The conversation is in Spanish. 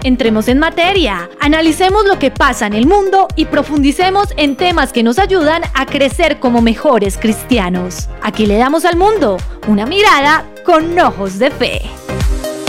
Entremos en materia, analicemos lo que pasa en el mundo y profundicemos en temas que nos ayudan a crecer como mejores cristianos. Aquí le damos al mundo una mirada con ojos de fe.